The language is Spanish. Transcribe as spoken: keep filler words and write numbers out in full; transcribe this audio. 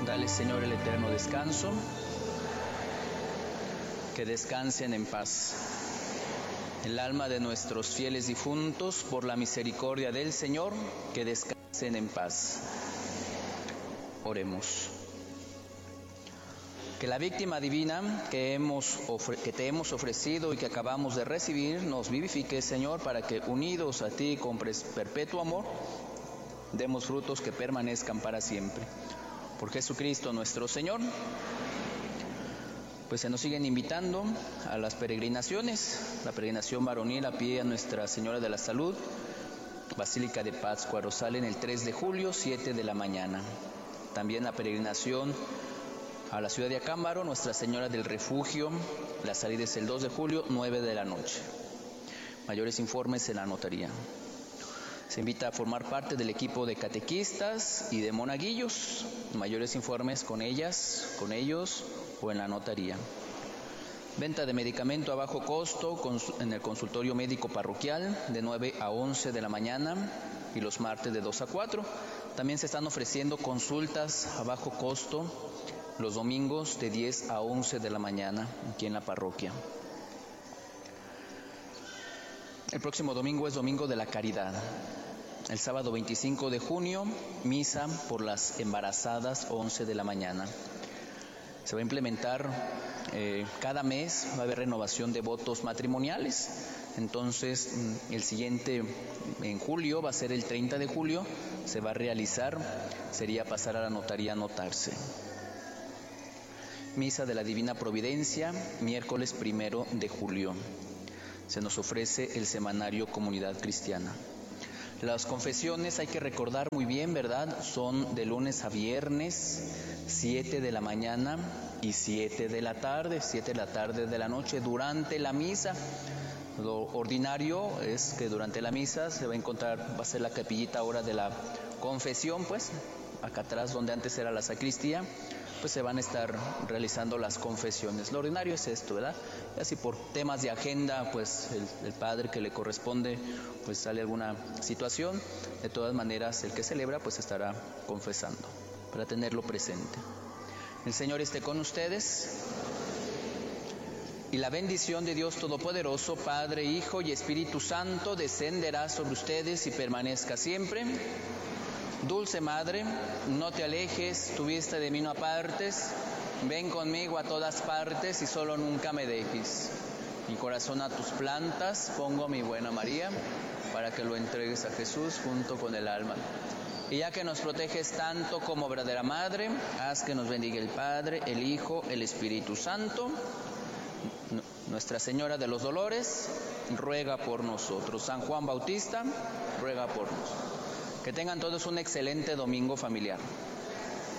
Dale, Señor, el eterno descanso, que descansen en paz. El alma de nuestros fieles difuntos, por la misericordia del Señor, que descansen en paz. Oremos. Que la víctima divina que, hemos ofre- que te hemos ofrecido y que acabamos de recibir nos vivifique, Señor, para que unidos a ti con perpetuo amor, demos frutos que permanezcan para siempre. Por Jesucristo nuestro Señor. Pues se nos siguen invitando a las peregrinaciones, la peregrinación varonil a pie a Nuestra Señora de la Salud, Basílica de Pátzcuaro, Rosal, en el tres de julio, siete de la mañana. También la peregrinación a la ciudad de Acámbaro, Nuestra Señora del Refugio, la salida es el dos de julio, nueve de la noche. Mayores informes en la notaría. Se invita a formar parte del equipo de catequistas y de monaguillos. Mayores informes con ellas, con ellos o en la notaría. Venta de medicamento a bajo costo en el consultorio médico parroquial de nueve a once de la mañana y los martes de dos a cuatro. También se están ofreciendo consultas a bajo costo los domingos de diez a once de la mañana aquí en la parroquia. El próximo domingo es Domingo de la Caridad. El sábado veinticinco de junio, misa por las embarazadas, once de la mañana. Se va a implementar eh, cada mes, va a haber renovación de votos matrimoniales. Entonces, el siguiente, en julio, va a ser el treinta de julio, se va a realizar, sería pasar a la notaría a anotarse. Misa de la Divina Providencia, miércoles primero de julio. Se nos ofrece el semanario Comunidad Cristiana. Las confesiones, hay que recordar muy bien, ¿verdad? Son de lunes a viernes, siete de la mañana y siete de la tarde, siete de la tarde de la noche, durante la misa. Lo ordinario es que durante la misa se va a encontrar, va a ser la capillita ahora de la confesión, pues, acá atrás donde antes era la sacristía, pues se van a estar realizando las confesiones. Lo ordinario es esto, ¿verdad? Y así por temas de agenda, pues el, el padre que le corresponde, pues sale alguna situación, de todas maneras el que celebra pues estará confesando, para tenerlo presente. El Señor esté con ustedes, y la bendición de Dios Todopoderoso, Padre, Hijo y Espíritu Santo, descenderá sobre ustedes y permanezca siempre. Dulce Madre, no te alejes, tu vista de mí no apartes, ven conmigo a todas partes y solo nunca me dejes. Mi corazón a tus plantas pongo, mi buena María, para que lo entregues a Jesús junto con el alma. Y ya que nos proteges tanto como verdadera Madre, haz que nos bendiga el Padre, el Hijo, el Espíritu Santo. Nuestra Señora de los Dolores, ruega por nosotros. San Juan Bautista, ruega por nosotros. Que tengan todos un excelente domingo familiar.